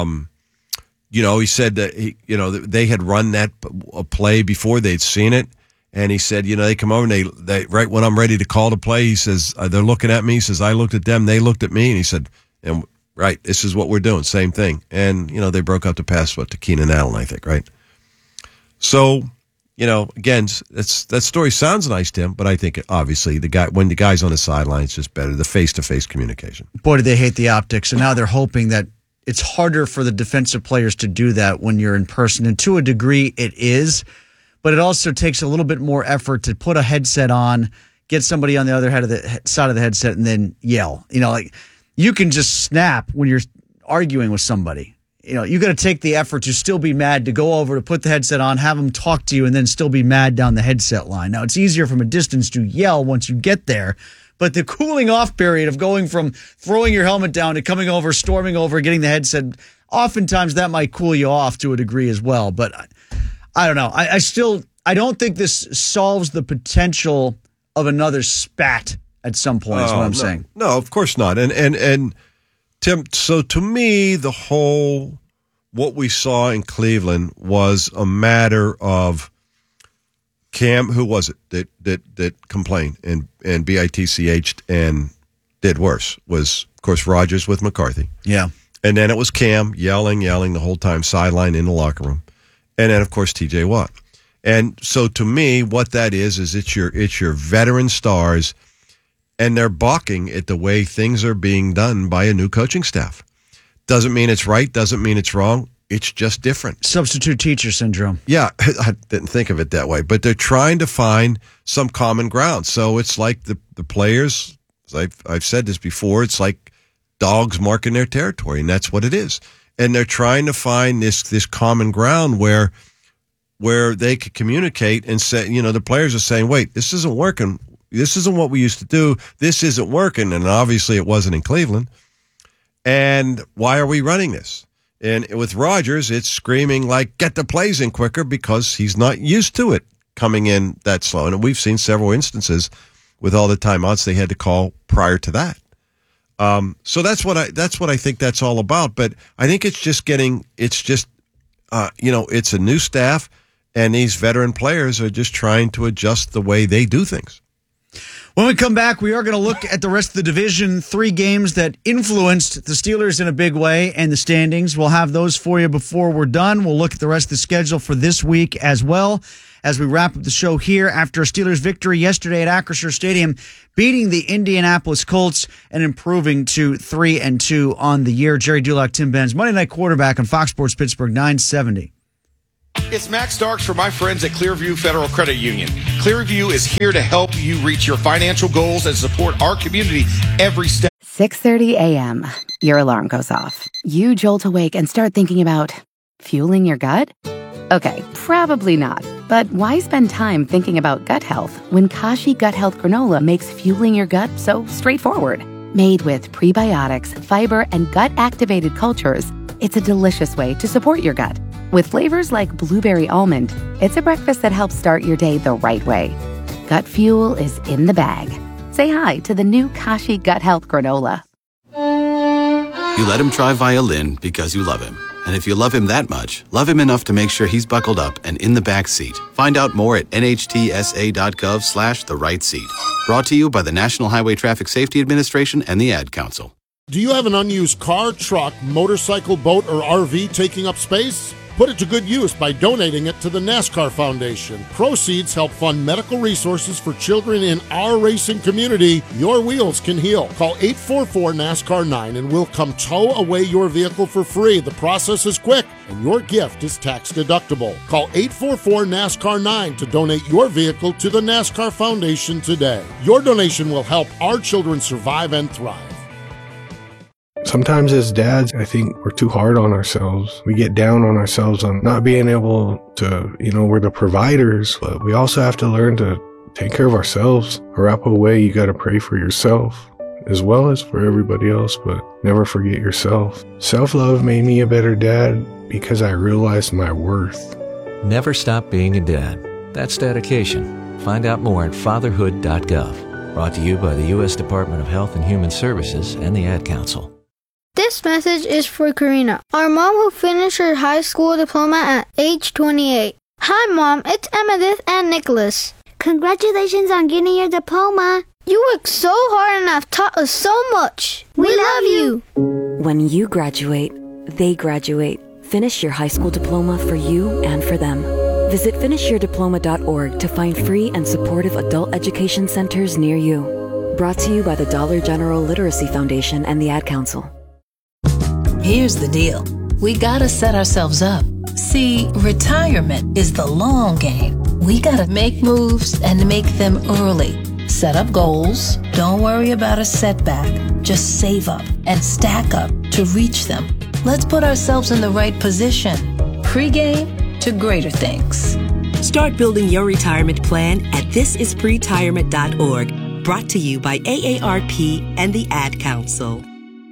you know, he said that, they had run that play before they'd seen it. And he said, you know, they come over and they right when I'm ready to call the play, he says, they're looking at me. He says, I looked at them, they looked at me. And he said, and right, this is what we're doing. Same thing. And, you know, they broke up the pass, to Keenan Allen, I think, right? So, you know, again, that story sounds nice, Tim, but I think obviously when the guy's on the sideline, it's just better, the face-to-face communication. Boy, do they hate the optics. And now they're hoping that it's harder for the defensive players to do that when you're in person. And to a degree, it is. But it also takes a little bit more effort to put a headset on, get somebody on the other side of the headset, and then yell. You know, like you can just snap when you're arguing with somebody. You know, you got to take the effort to still be mad, to go over, to put the headset on, have them talk to you, and then still be mad down the headset line. Now, it's easier from a distance to yell once you get there, but the cooling off period of going from throwing your helmet down to coming over, storming over, getting the headset, oftentimes that might cool you off to a degree as well. But I don't know. I don't think this solves the potential of another spat at some point, is what I'm saying. No, of course not. And Tim, so to me, what we saw in Cleveland was a matter of Cam, who was it that complained and bitched and did worse? Was, of course, Rodgers with McCarthy. Yeah. And then it was Cam yelling the whole time, sideline in the locker room. And then, of course, T.J. Watt. And so to me, what that is it's your veteran stars, and they're balking at the way things are being done by a new coaching staff. Doesn't mean it's right, doesn't mean it's wrong. It's just different. Substitute teacher syndrome. Yeah, I didn't think of it that way. But they're trying to find some common ground. So it's like the players, I've said this before, it's like dogs marking their territory, and that's what it is. And they're trying to find this common ground where they could communicate and say, you know, the players are saying, wait, this isn't working. This isn't what we used to do. This isn't working. And obviously it wasn't in Cleveland. And why are we running this? And with Rodgers, it's screaming like, get the plays in quicker, because he's not used to it coming in that slow. And we've seen several instances with all the timeouts they had to call prior to that. So that's what I think that's all about. But I think it's just it's a new staff, and these veteran players are just trying to adjust the way they do things. When we come back, we are going to look at the rest of the division, 3 games that influenced the Steelers in a big way and the standings. We'll have those for you before we're done. We'll look at the rest of the schedule for this week as well as we wrap up the show here after a Steelers victory yesterday at Acrisure Stadium, beating the Indianapolis Colts and improving to 3-2 on the year. Jerry Dulac, Tim Benz, Monday Night Quarterback on Fox Sports Pittsburgh 970. It's Max Starks for my friends at Clearview Federal Credit Union. Clearview is here to help you reach your financial goals and support our community every step. 6:30 a.m. Your alarm goes off. You jolt awake and start thinking about fueling your gut? Okay, probably not. But why spend time thinking about gut health when Kashi Gut Health Granola makes fueling your gut so straightforward? Made with prebiotics, fiber, and gut-activated cultures, it's a delicious way to support your gut. With flavors like blueberry almond, it's a breakfast that helps start your day the right way. Gut fuel is in the bag. Say hi to the new Kashi Gut Health Granola. You let him try violin because you love him. And if you love him that much, love him enough to make sure he's buckled up and in the back seat. Find out more at nhtsa.gov/the-right seat. Brought to you by the National Highway Traffic Safety Administration and the Ad Council. Do you have an unused car, truck, motorcycle, boat, or RV taking up space? Put it to good use by donating it to the NASCAR Foundation. Proceeds help fund medical resources for children in our racing community. Your wheels can heal. Call 844-NASCAR-9 and we'll come tow away your vehicle for free. The process is quick and your gift is tax deductible. Call 844-NASCAR-9 to donate your vehicle to the NASCAR Foundation today. Your donation will help our children survive and thrive. Sometimes as dads, I think we're too hard on ourselves. We get down on ourselves on not being able to, we're the providers, but we also have to learn to take care of ourselves. Arapahoe way, you got to pray for yourself as well as for everybody else, but never forget yourself. Self-love made me a better dad because I realized my worth. Never stop being a dad. That's dedication. Find out more at fatherhood.gov. Brought to you by the U.S. Department of Health and Human Services and the Ad Council. This message is for Karina, our mom who finished her high school diploma at age 28. Hi, Mom. It's Emmettith and Nicholas. Congratulations on getting your diploma. You worked so hard and have taught us so much. We love you. When you graduate, they graduate. Finish your high school diploma for you and for them. Visit finishyourdiploma.org to find free and supportive adult education centers near you. Brought to you by the Dollar General Literacy Foundation and the Ad Council. Here's the deal. We gotta set ourselves up. See, retirement is the long game. We gotta make moves and make them early. Set up goals. Don't worry about a setback. Just save up and stack up to reach them. Let's put ourselves in the right position. Pre-game to greater things. Start building your retirement plan at thisispretirement.org. Brought to you by AARP and the Ad Council.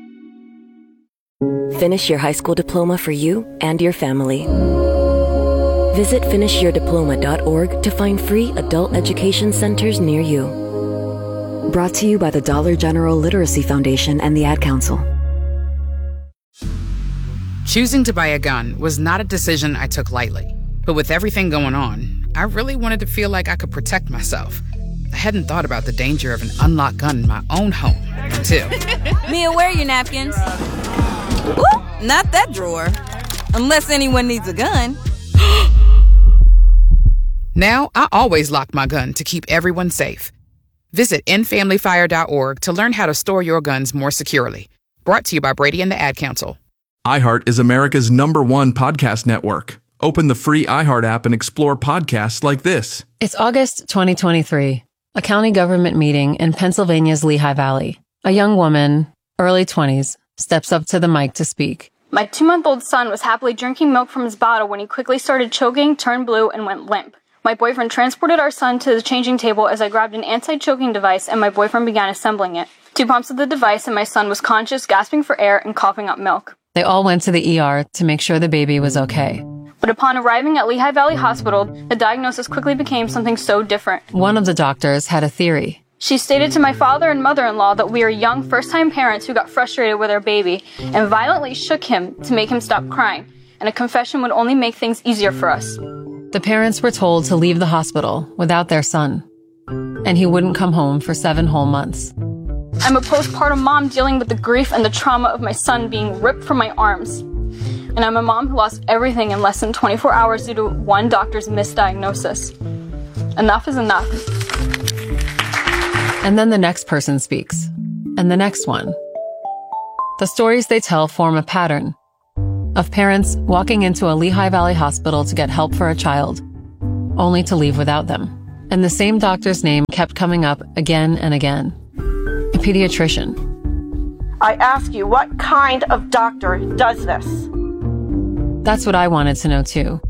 Finish your high school diploma for you and your family. Visit finishyourdiploma.org to find free adult education centers near you. Brought to you by the Dollar General Literacy Foundation and the Ad Council. Choosing to buy a gun was not a decision I took lightly. But with everything going on, I really wanted to feel like I could protect myself. I hadn't thought about the danger of an unlocked gun in my own home until... Mia, where are your napkins? Ooh, not that drawer. Unless anyone needs a gun. Now, I always lock my gun to keep everyone safe. Visit endfamilyfire.org to learn how to store your guns more securely. Brought to you by Brady and the Ad Council. iHeart is America's #1 podcast network. Open the free iHeart app and explore podcasts like this. It's August 2023, a county government meeting in Pennsylvania's Lehigh Valley. A young woman, early 20s, steps up to the mic to speak. My 2-month-old son was happily drinking milk from his bottle when he quickly started choking, turned blue, and went limp. My boyfriend transported our son to the changing table as I grabbed an anti-choking device and my boyfriend began assembling it. 2 pumps of the device and my son was conscious, gasping for air, and coughing up milk. They all went to the ER to make sure the baby was okay. But upon arriving at Lehigh Valley Hospital, the diagnosis quickly became something so different. One of the doctors had a theory. She stated to my father and mother-in-law that we are young first-time parents who got frustrated with our baby and violently shook him to make him stop crying, and a confession would only make things easier for us. The parents were told to leave the hospital without their son. and he wouldn't come home for 7 whole months. I'm a postpartum mom dealing with the grief and the trauma of my son being ripped from my arms. And I'm a mom who lost everything in less than 24 hours due to one doctor's misdiagnosis. Enough is enough. And then the next person speaks, and the next one. The stories they tell form a pattern of parents walking into a Lehigh Valley hospital to get help for a child, only to leave without them. And the same doctor's name kept coming up again and again. A pediatrician. I ask you, what kind of doctor does this? That's what I wanted to know too.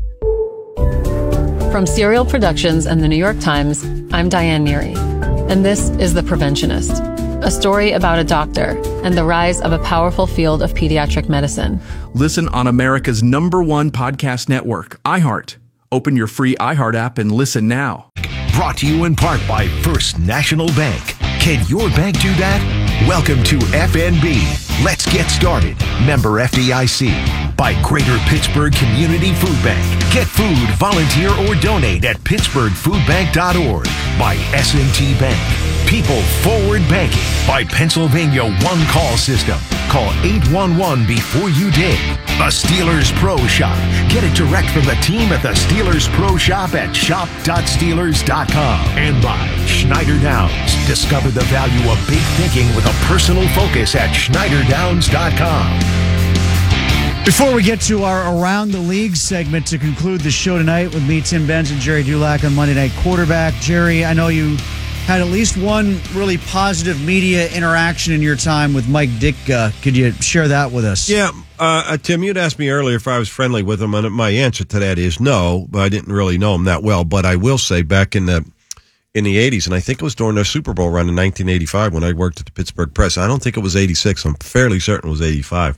From Serial Productions and the New York Times, I'm Diane Neary, and this is The Preventionist, a story about a doctor and the rise of a powerful field of pediatric medicine. Listen on America's #1 podcast network, iHeart. Open your free iHeart app and listen now. Brought to you in part by First National Bank. Can your bank do that? Welcome to FNB. Let's get started. Member FDIC. By Greater Pittsburgh Community Food Bank. Get food, volunteer, or donate at pittsburghfoodbank.org. By S&T Bank. People Forward Banking. By Pennsylvania One Call System. Call 811 before you dig. A Steelers Pro Shop. Get it direct from the team at the Steelers Pro Shop at shop.steelers.com. And by Schneider Downs. Discover the value of big thinking with a personal focus at schneiderdowns.com. Before we get to our Around the League segment to conclude the show tonight with me, Tim Benz, and Jerry Dulac on Monday Night Quarterback. Jerry, I know you had at least one really positive media interaction in your time with Mike Ditka. Could you share that with us? Yeah, Tim, you'd asked me earlier if I was friendly with him, and my answer to that is no, but I didn't really know him that well. But I will say back in the 80s, and I think it was during their Super Bowl run in 1985 when I worked at the Pittsburgh Press. I don't think it was 86. I'm fairly certain it was 85.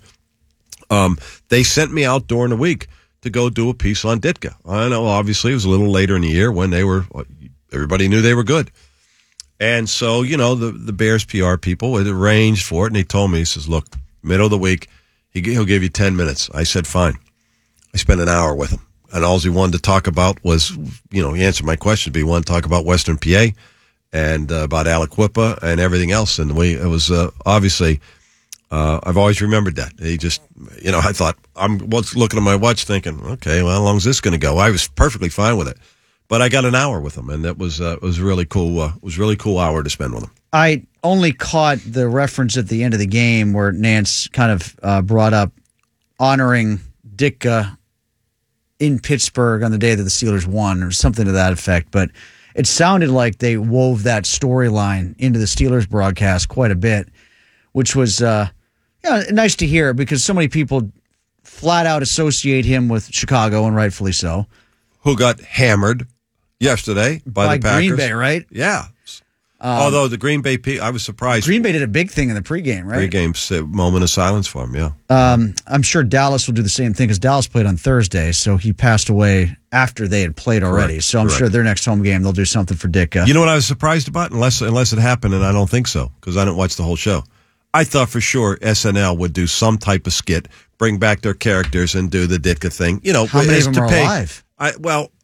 They sent me out during the week to go do a piece on Ditka. I know, obviously, it was a little later in the year when everybody knew they were good. And so, the Bears PR people had arranged for it, and he told me, he says, look, middle of the week, he'll give you 10 minutes. I said, fine. I spent an hour with him. And all he wanted to talk about was, he answered my question, but he wanted to talk about Western PA and about Aliquippa and everything else. And it was obviously... I've always remembered that. He just, I thought, I'm looking at my watch thinking, okay, well, how long is this going to go? I was perfectly fine with it. But I got an hour with him, and that was really cool. It was a really cool hour to spend with him. I only caught the reference at the end of the game where Nance kind of brought up honoring Ditka in Pittsburgh on the day that the Steelers won or something to that effect. But it sounded like they wove that storyline into the Steelers broadcast quite a bit, which was nice to hear because so many people flat out associate him with Chicago, and rightfully so. Who got hammered yesterday by the Packers. Green Bay, right? Yeah. Although the Green Bay, I was surprised. Green Bay did a big thing in the pregame, right? Pregame moment of silence for him, yeah. I'm sure Dallas will do the same thing because Dallas played on Thursday, so he passed away after they had played already. Correct. So I'm sure their next home game they'll do something for Ditka. You know what I was surprised about? Unless it happened, and I don't think so because I didn't watch the whole show. I thought for sure SNL would do some type of skit, bring back their characters, and do the Ditka thing. How many of them are alive? I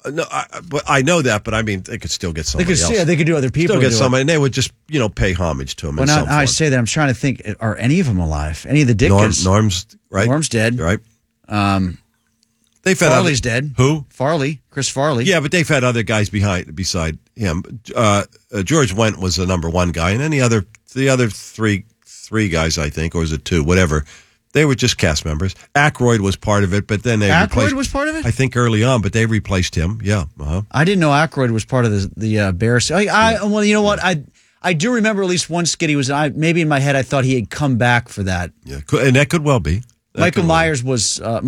know that, but I mean, they could still get somebody else. Yeah, they could do other people. Still get somebody, and they would just, pay homage to him. Well, now I say that, I'm trying to think, are any of them alive? Any of the Ditkas? Norm's, right? Norm's dead. Right. Farley's dead. Who? Farley. Chris Farley. Yeah, but they've had other guys beside him. George Wendt was the number one guy, and then the other three guys, I think, or is it two, whatever. They were just cast members. Aykroyd was part of it, but then they Aykroyd was part of it? I think early on, but they replaced him. Yeah. Uh-huh. I didn't know Aykroyd was part of the Bears. Well, you know what? I do remember at least one skit he was in. Maybe in my head I thought he had come back for that. Yeah, and that could well be. Mike Myers was in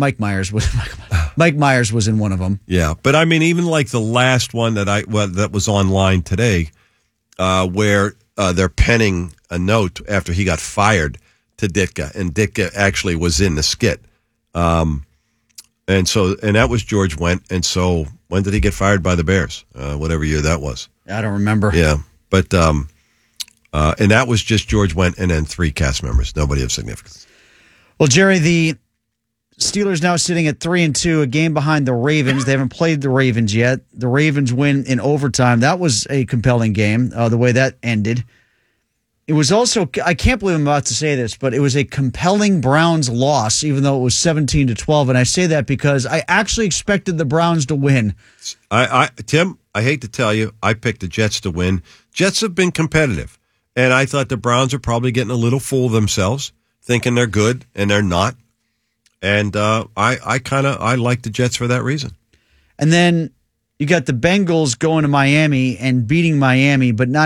one of them. Yeah, but I mean, even like the last one that was online today, where they're penning a note after he got fired to Ditka, and Ditka actually was in the skit, and that was George Wendt. And so, when did he get fired by the Bears? Whatever year that was. I don't remember. Yeah, but and that was just George Wendt and then three cast members, nobody of significance. Well, Jerry, the Steelers now sitting at 3-2, a game behind the Ravens. They haven't played the Ravens yet. The Ravens win in overtime. That was a compelling game, the way that ended. It was also, I can't believe I'm about to say this, but it was a compelling Browns loss, even though it was 17-12. And I say that because I actually expected the Browns to win. Tim, I hate to tell you, I picked the Jets to win. Jets have been competitive, and I thought the Browns are probably getting a little full of themselves, thinking they're good, and they're not. And I like the Jets for that reason. And then you got the Bengals going to Miami and beating Miami, but not